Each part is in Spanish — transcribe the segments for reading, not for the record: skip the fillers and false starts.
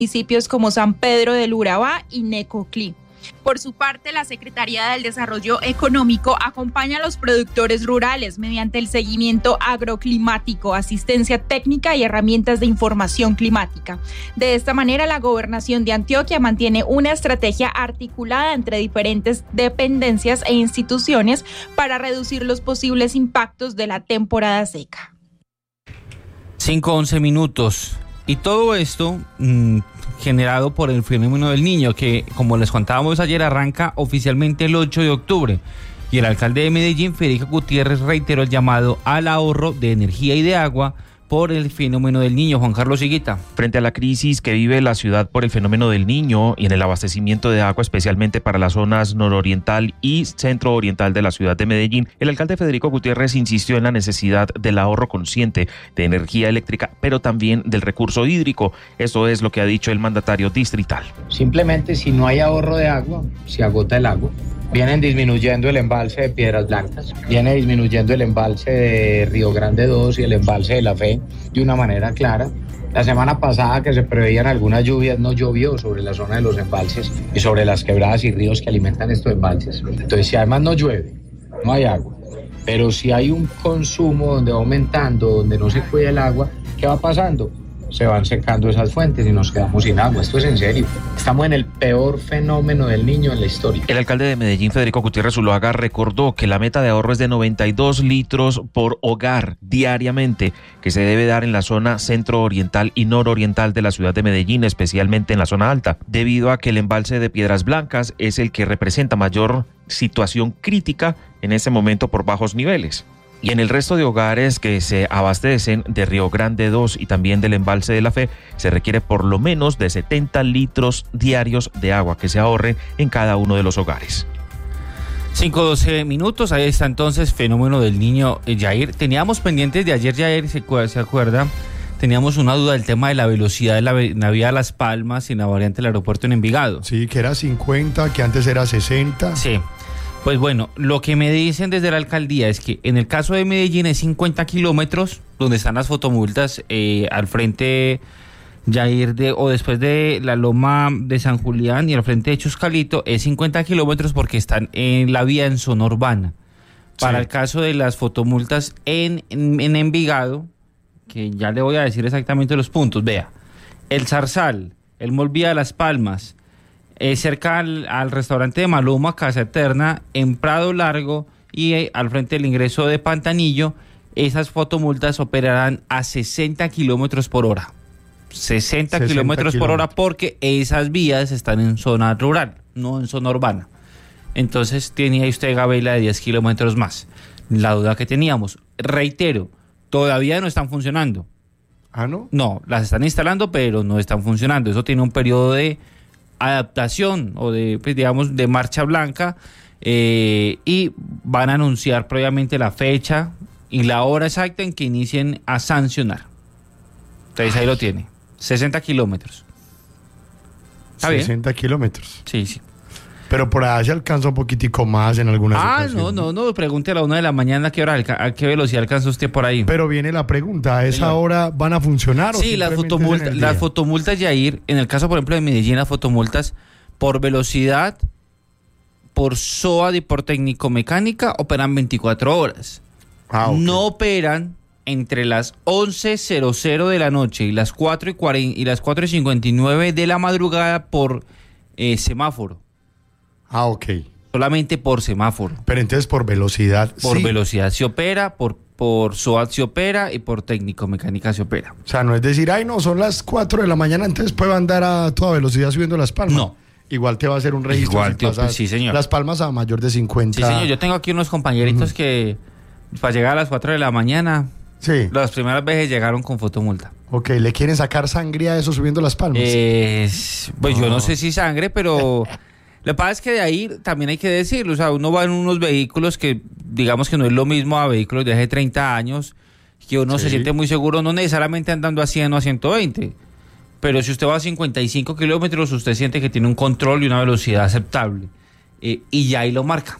municipios como San Pedro del Urabá y Necoclí. Por su parte, la Secretaría del Desarrollo Económico acompaña a los productores rurales mediante el seguimiento agroclimático, asistencia técnica y herramientas de información climática. De esta manera, la Gobernación de Antioquia mantiene una estrategia articulada entre diferentes dependencias e instituciones para reducir los posibles impactos de la temporada seca. 5:11 minutos. Y todo esto generado por el fenómeno del Niño, que, como les contábamos ayer, arranca oficialmente el 8 de octubre. Y el alcalde de Medellín, Federico Gutiérrez, reiteró el llamado al ahorro de energía y de agua por el fenómeno del Niño. Juan Carlos Higuita. Frente a la crisis que vive la ciudad por el fenómeno del Niño y en el abastecimiento de agua, especialmente para las zonas nororiental y centro-oriental de la ciudad de Medellín, el alcalde Federico Gutiérrez insistió en la necesidad del ahorro consciente de energía eléctrica, pero también del recurso hídrico. Eso es lo que ha dicho el mandatario distrital. Simplemente, si no hay ahorro de agua, se agota el agua. Vienen disminuyendo el embalse de Piedras Blancas, viene disminuyendo el embalse de Río Grande 2 y el embalse de La Fe de una manera clara. La semana pasada, que se preveían algunas lluvias, no llovió sobre la zona de los embalses y sobre las quebradas y ríos que alimentan estos embalses. Entonces, si además no llueve, no hay agua. Pero si hay un consumo donde va aumentando, donde no se cuida el agua, ¿qué va pasando? Se van secando esas fuentes y nos quedamos sin agua. Esto es en serio. Estamos en el peor fenómeno del Niño en la historia. El alcalde de Medellín, Federico Gutiérrez Zuluaga, recordó que la meta de ahorro es de 92 litros por hogar diariamente, que se debe dar en la zona centro-oriental y nororiental de la ciudad de Medellín, especialmente en la zona alta, debido a que el embalse de Piedras Blancas es el que representa mayor situación crítica en este momento por bajos niveles. Y en el resto de hogares que se abastecen de Río Grande 2 y también del embalse de La Fe, se requiere por lo menos de 70 litros diarios de agua que se ahorren en cada uno de los hogares. 5:12 minutos, ahí está entonces fenómeno del Niño. Yair, teníamos pendientes de ayer, Yair, ¿se acuerda? Teníamos una duda del tema de la velocidad de la vía a Las Palmas y en la variante del aeropuerto en Envigado. Sí, que era 50, que antes era 60. Sí. Pues bueno, lo que me dicen desde la alcaldía es que en el caso de Medellín es 50 kilómetros, donde están las fotomultas al frente, Yair, o después de la Loma de San Julián y al frente de Chuscalito, es 50 kilómetros porque están en la vía en zona urbana. Para el caso de las fotomultas en Envigado, que ya le voy a decir exactamente los puntos, vea, el Zarzal, el Mall Vía de Las Palmas, cerca al restaurante de Maluma, Casa Eterna, en Prado Largo y al frente del ingreso de Pantanillo, esas fotomultas operarán a 60 kilómetros por hora. 60 kilómetros por hora porque esas vías están en zona rural, no en zona urbana. Entonces tiene ahí usted gabela de 10 kilómetros más. La duda que teníamos, reitero, todavía no están funcionando. ¿Ah, no? No, las están instalando, pero no están funcionando. Eso tiene un periodo de adaptación o de, pues, digamos, de marcha blanca, y van a anunciar previamente la fecha y la hora exacta en que inicien a sancionar. Entonces ahí lo tiene, 60 kilómetros. ¿Está 60 bien? Kilómetros. Sí, sí. Pero por allá se alcanza un poquitico más en algunas ocasiones. No, pregunte a la 1 de la mañana a qué velocidad alcanza usted por ahí. Pero viene la pregunta, ¿a esa hora van a funcionar? Sí, las fotomultas, Yair, en el caso, por ejemplo, de Medellín, las fotomultas por velocidad, por SOAD y por técnico-mecánica operan 24 horas. Okay. No operan entre las 11:00 de la noche y las 4:59 de la madrugada por semáforo. Ah, ok. Solamente por semáforo. Pero entonces por velocidad. Por velocidad se opera, por SOAT se opera y por técnico-mecánica se opera. O sea, no es decir, no, son las 4 de la mañana, entonces puedo andar a toda velocidad subiendo Las Palmas. No. Igual te va a hacer un registro. Igual, tío, pues, sí, señor. Las Palmas a mayor de 50. Sí, señor. Yo tengo aquí unos compañeritos que para llegar a las 4 de la mañana, sí, las primeras veces llegaron con fotomulta. Ok, ¿le quieren sacar sangre a eso subiendo Las Palmas? Pues yo no sé si sangre, pero lo que pasa es que de ahí también hay que decirlo. O sea, uno va en unos vehículos que digamos que no es lo mismo a vehículos de hace 30 años, que uno se siente muy seguro, no necesariamente andando a 100 o a 120. Pero si usted va a 55 kilómetros, usted siente que tiene un control y una velocidad aceptable. Y ya ahí lo marca.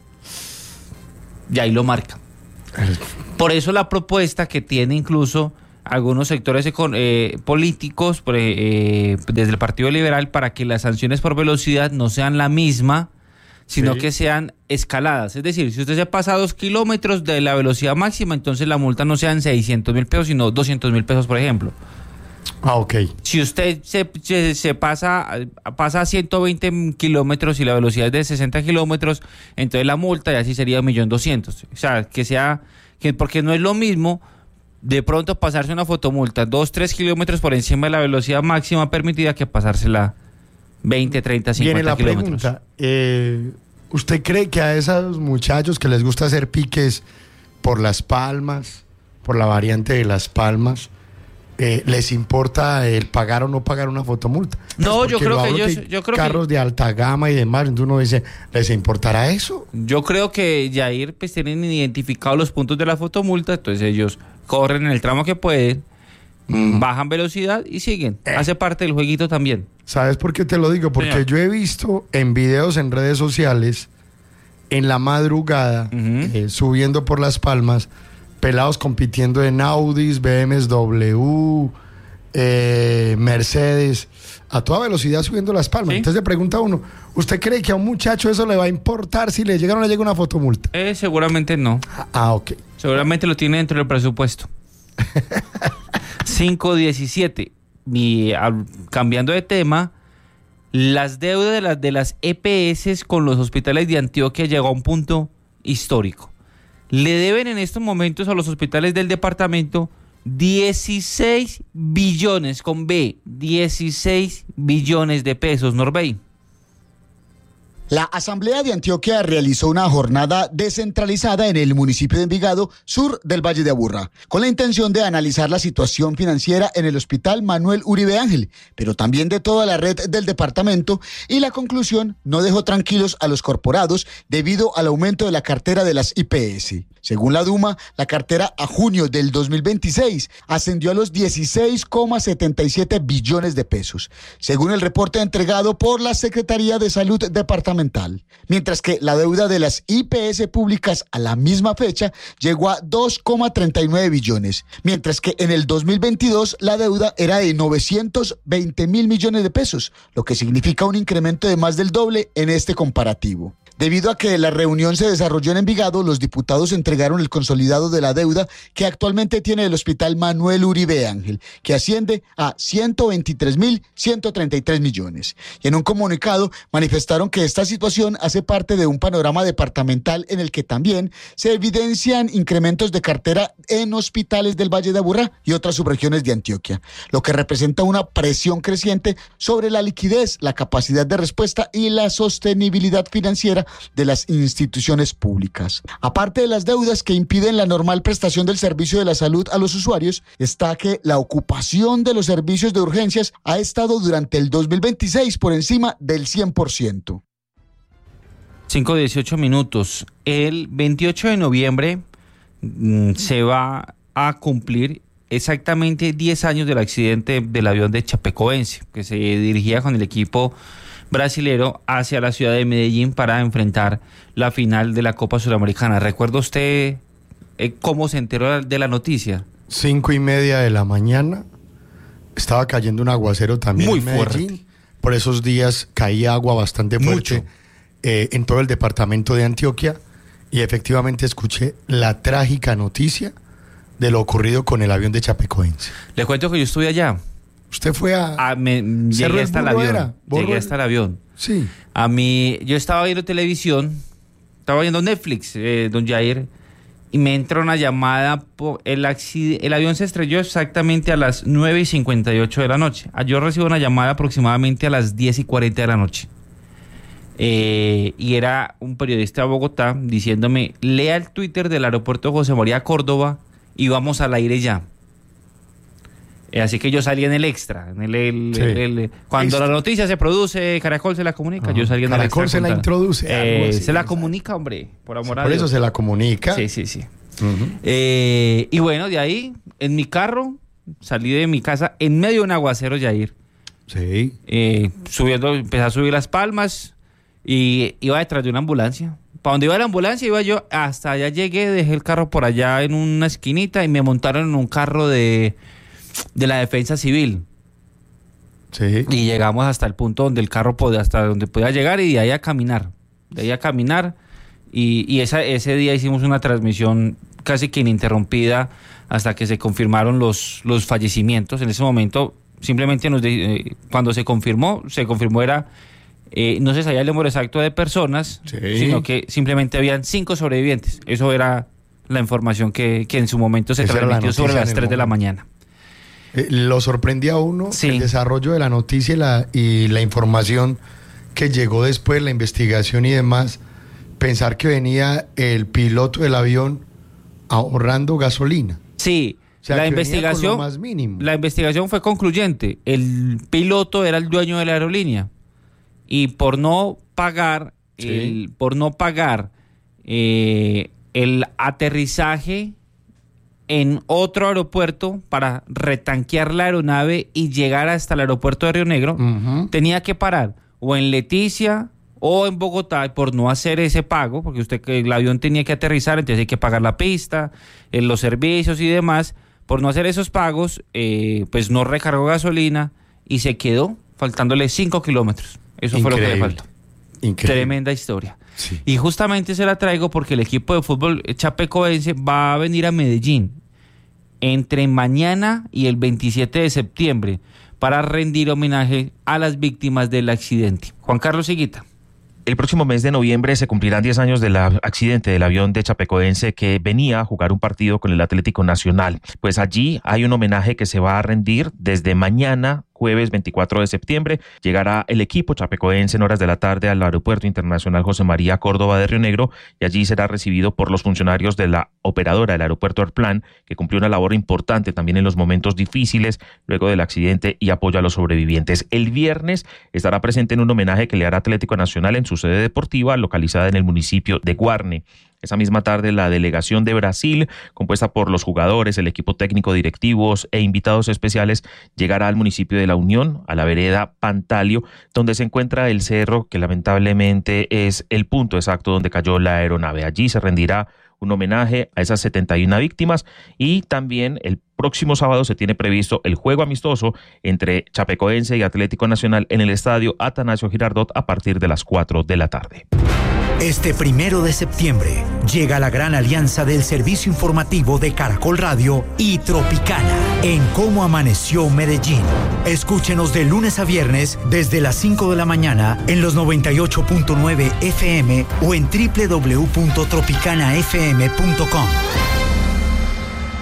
Ya ahí lo marca. Por eso la propuesta que tiene incluso algunos sectores políticos desde el Partido Liberal para que las sanciones por velocidad no sean la misma, sino que sean escaladas. Es decir, si usted se pasa 2 kilómetros de la velocidad máxima, entonces la multa no sean 600.000 pesos, sino 200.000 pesos, por ejemplo. Ok. Si usted se pasa a 120 kilómetros y la velocidad es de 60 kilómetros, entonces la multa ya sí sería 1.200.000. O sea, porque no es lo mismo de pronto pasarse una fotomulta 2-3 kilómetros por encima de la velocidad máxima permitida que pasársela 20, 30, 50 Viene la kilómetros. Pregunta, ¿usted cree que a esos muchachos que les gusta hacer piques por Las Palmas, por la variante de Las Palmas, les importa el pagar o no pagar una fotomulta? No, Pues yo creo que ellos... carros de alta gama y demás, entonces uno dice, ¿les importará eso? Yo creo que Yair pues tienen identificados los puntos de la fotomulta, entonces ellos corren en el tramo que pueden, bajan velocidad y siguen. Hace parte del jueguito también. ¿Sabes por qué te lo digo? Porque Señor. yo he visto en videos en redes sociales, en la madrugada, subiendo por Las Palmas, pelados compitiendo en Audis, BMW, Mercedes, a toda velocidad subiendo Las Palmas. ¿Sí? Entonces le pregunta a uno, ¿usted cree que a un muchacho eso le va a importar si le llega o no le llega una fotomulta? Seguramente no. Ok. Seguramente lo tiene dentro del presupuesto. 5.17. Cambiando de tema, las deudas de las EPS con los hospitales de Antioquia llegó a un punto histórico. Le deben en estos momentos a los hospitales del departamento 16 billones, con B, 16 billones de pesos, Norbey. La Asamblea de Antioquia realizó una jornada descentralizada en el municipio de Envigado, sur del Valle de Aburrá, con la intención de analizar la situación financiera en el Hospital Manuel Uribe Ángel, pero también de toda la red del departamento, y la conclusión no dejó tranquilos a los corporados debido al aumento de la cartera de las IPS. Según la Duma, la cartera a junio del 2026 ascendió a los 16,77 billones de pesos, según el reporte entregado por la Secretaría de Salud Departamental. Mientras que la deuda de las IPS públicas a la misma fecha llegó a 2,39 billones, mientras que en el 2022 la deuda era de 920.000 millones de pesos, lo que significa un incremento de más del doble en este comparativo. Debido a que la reunión se desarrolló en Envigado, los diputados entregaron el consolidado de la deuda que actualmente tiene el Hospital Manuel Uribe Ángel, que asciende a 123.133 millones. Y en un comunicado manifestaron que esta situación hace parte de un panorama departamental en el que también se evidencian incrementos de cartera en hospitales del Valle de Aburrá y otras subregiones de Antioquia, lo que representa una presión creciente sobre la liquidez, la capacidad de respuesta y la sostenibilidad financiera de las instituciones públicas. Aparte de las deudas que impiden la normal prestación del servicio de la salud a los usuarios, está que la ocupación de los servicios de urgencias ha estado durante el 2026 por encima del 100%. 5:18 minutos. El 28 de noviembre se va a cumplir exactamente 10 años del accidente del avión de Chapecoense, que se dirigía con el equipo brasilero hacia la ciudad de Medellín para enfrentar la final de la Copa Suramericana. ¿Recuerda usted cómo se enteró de la noticia? 5:30 de la mañana. Estaba cayendo un aguacero también muy en Medellín. fuerte. Por esos días caía agua bastante fuerte. Mucho. En todo el departamento de Antioquia, y efectivamente escuché la trágica noticia de lo ocurrido con el avión de Chapecoense. Le cuento que yo estuve allá. ¿Usted fue Llegué hasta el avión. Burro Llegué era. hasta el avión. Sí. Yo estaba viendo televisión, estaba viendo Netflix, don Jair, y me entra una llamada. El avión se estrelló exactamente a las 9:58 de la noche. Yo recibo una llamada aproximadamente a las 10:40 de la noche. Y era un periodista de Bogotá diciéndome: lea el Twitter del aeropuerto José María Córdoba y vamos al aire ya. Así que yo salí en el extra, cuando Extra. la noticia se produce, Caracol se la comunica. Yo salí en el extra. Caracol se la introduce. algo así. Se la comunica, hombre, por amor a Por Dios. eso se la comunica. Sí. Ujú. Y bueno, de ahí, en mi carro, salí de mi casa en medio de un aguacero, Yair. Sí. Empecé a subir Las Palmas y iba detrás de una ambulancia. Para donde iba la ambulancia, iba yo, hasta allá llegué, dejé el carro por allá en una esquinita y me montaron en un carro de la defensa civil. Sí. Y llegamos hasta el punto donde el carro podía, hasta donde podía llegar, y de ahí a caminar. Y ese día hicimos una transmisión casi que ininterrumpida hasta que se confirmaron los fallecimientos. En ese momento, simplemente cuando se confirmó era... no se sabía el número exacto de personas, sino que simplemente habían 5 sobrevivientes. Eso era la información que en su momento se transmitió sobre las 3 de la mañana. Lo sorprendía a uno el desarrollo de la noticia y la información que llegó después, la investigación y demás. Pensar que venía el piloto del avión ahorrando gasolina. Sí. O sea, la investigación fue concluyente. El piloto era el dueño de la aerolínea. Y por no pagar el aterrizaje en otro aeropuerto para retanquear la aeronave y llegar hasta el aeropuerto de Río Negro, tenía que parar o en Leticia o en Bogotá, por no hacer ese pago, porque el avión tenía que aterrizar, entonces hay que pagar la pista, los servicios y demás. Por no hacer esos pagos, pues no recargó gasolina y se quedó faltándole 5 kilómetros. Eso fue lo que le faltó. Increíble. Tremenda historia. Sí. Y justamente se la traigo porque el equipo de fútbol chapecoense va a venir a Medellín entre mañana y el 27 de septiembre para rendir homenaje a las víctimas del accidente. Juan Carlos Higuita. El próximo mes de noviembre se cumplirán 10 años del accidente del avión de Chapecoense que venía a jugar un partido con el Atlético Nacional. Pues allí hay un homenaje que se va a rendir desde mañana, jueves 24 de septiembre. Llegará el equipo chapecoense en horas de la tarde al Aeropuerto Internacional José María Córdoba de Río Negro y allí será recibido por los funcionarios de la operadora del aeropuerto Airplan, que cumplió una labor importante también en los momentos difíciles luego del accidente y apoyo a los sobrevivientes. El viernes estará presente en un homenaje que le hará Atlético Nacional en su sede deportiva localizada en el municipio de Guarne. Esa misma tarde, la delegación de Brasil, compuesta por los jugadores, el equipo técnico, directivos e invitados especiales, llegará al municipio de La Unión, a la vereda Pantalio, donde se encuentra el cerro que lamentablemente es el punto exacto donde cayó la aeronave. Allí se rendirá un homenaje a esas 71 víctimas y también el próximo sábado se tiene previsto el juego amistoso entre Chapecoense y Atlético Nacional en el estadio Atanasio Girardot a partir de las 4 de la tarde. Este 1 de septiembre llega la gran alianza del servicio informativo de Caracol Radio y Tropicana en Cómo Amaneció Medellín. Escúchenos de lunes a viernes desde las 5 de la mañana en los 98.9 FM o en www.tropicanafm.com.